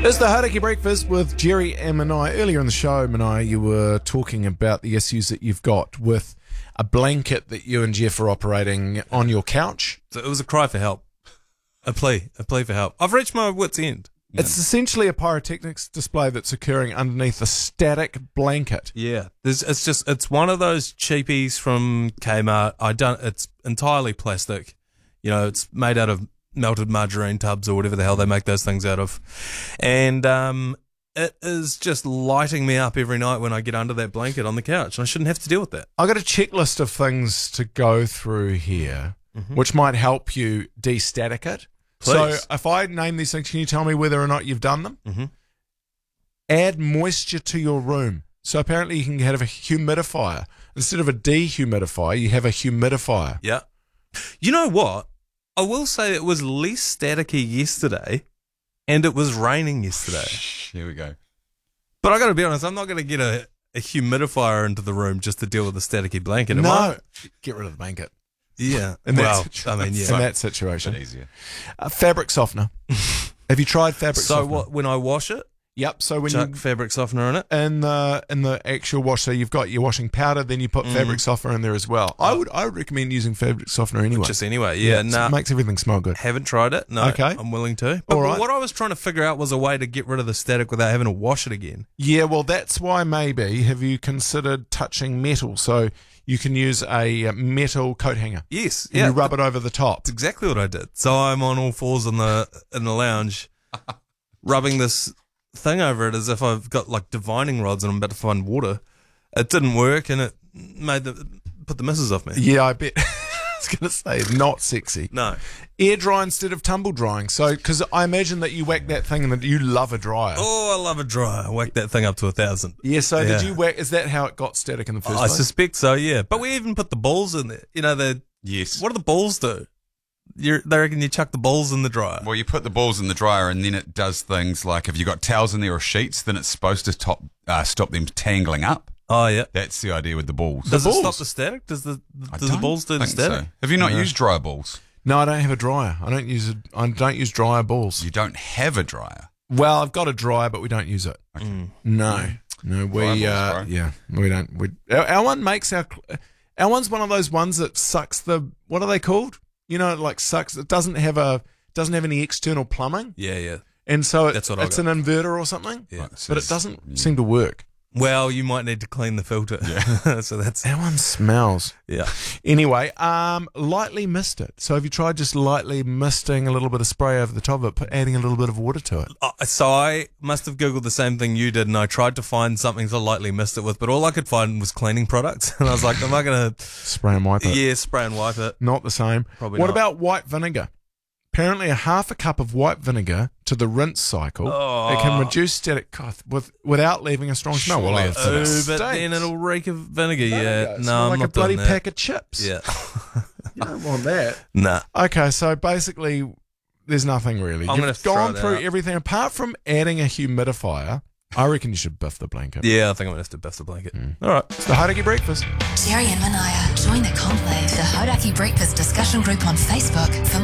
It's the Hauraki Breakfast with Jerry and Manai. Earlier in the show, Manai, you were talking about the issues that you've got with a blanket that you and Jeff are operating on your couch. So it was a cry for help. A plea for help. I've reached my wit's end. It's essentially a pyrotechnics display that's occurring underneath a static blanket. Yeah, it's one of those cheapies from Kmart. It's entirely plastic. You know, it's made out of melted margarine tubs or whatever the hell they make those things out of. And it is just lighting me up every night when I get under that blanket on the couch. And I shouldn't have to deal with that. I've got a checklist of things to go through here, which might help you de-static it. Please. So if I name these things, can you tell me whether or not you've done them? Mm-hmm. Add moisture to your room. So apparently you can have a humidifier. Instead of a dehumidifier, you have a humidifier. Yeah. You know what? I will say it was less staticky yesterday, and it was raining yesterday. Here we go. But I got to be honest, I'm not going to get a humidifier into the room just to deal with the staticky blanket. Am I? No, get rid of the blanket. Yeah. In that Well, situation. I mean, yeah. In that situation. Bit easier. Fabric softener. Have you tried fabric So softener? what? When I wash it, Yep. So when chuck fabric softener in it. in the actual wash, so you've got your washing powder, then you put fabric softener in there as well. I would recommend using fabric softener anyway. Just anyway, yeah. It makes everything smell good. Haven't tried it. No. Okay. I'm willing to. But All right. what I was trying to figure out was a way to get rid of the static without having to wash it again. Yeah, well, that's why maybe have you considered touching metal? So you can use a metal coat hanger. Yes. And Yeah. you rub it over the top. That's exactly what I did. So I'm on all fours in the lounge, rubbing this thing over it as if I've got like divining rods and I'm about to find water. It didn't work, and it put the missus off me. Yeah, I bet. I was going to say, not sexy. No. Air dry instead of tumble drying. So, because I imagine that you whack that thing and that you love a dryer. Oh, I love a dryer. I whacked that thing up to 1,000. Yeah, so Yeah. did you whack? Is that how it got static in the first I place? suspect so, yeah. But we even put the balls in there. You know, Yes. what do the balls do? They reckon you chuck the balls in the dryer. Well, you put the balls in the dryer, and then it does things like if you've got towels in there or sheets, then it's supposed to stop them tangling up. Oh, yeah. That's the idea with the balls. Does it balls? stop the static? Does the I balls do the think static? so. Have you not used dryer balls? No, I don't have a dryer. I don't use dryer balls. You don't have a dryer. Well, I've got a dryer, but we don't use it. No, we Dryer balls, bro. yeah, we don't. Our one makes our one's one of those ones that sucks the, what are they called? You know, it like sucks. It doesn't have any external plumbing, Yeah, yeah. and so That's what I it's an inverter or something. Yeah. But it doesn't seem to work. Well, you might need to clean the filter. Yeah. So that's, Our one smells. yeah. Anyway, lightly mist it. So have you tried just lightly misting a little bit of spray over the top of it, adding a little bit of water to it? So I must have Googled the same thing you did, and I tried to find something to lightly mist it with, but all I could find was cleaning products. And I was like, am I going to, Spray and wipe it. spray and wipe it? Not the same. Probably What not. about white vinegar? Apparently, a half a cup of white vinegar to the rinse cycle, it can reduce static without leaving a strong smell. Well, Surely it's it's a Oh, mistake. but then it'll reek of vinegar. Yeah. It's No, I'm like not a bloody doing that. pack of chips. Yeah. You don't want that. Nah. Okay, so basically, there's nothing really. I'm gonna You've throw gone it through out. everything apart from adding a humidifier. I reckon you should biff the blanket. Yeah, I think I'm going to have to biff the blanket. All right. It's the Hauraki Breakfast. Jerry and Manaya. Join the conclave, the Hauraki Breakfast discussion group on Facebook for